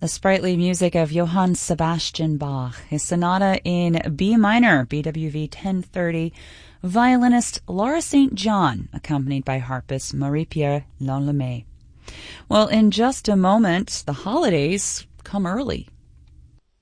The sprightly music of Johann Sebastian Bach, his sonata in B minor, BWV 1030, violinist Laura St. John, accompanied by harpist Marie-Pierre Lonlamé. Well, in just a moment, the holidays come early.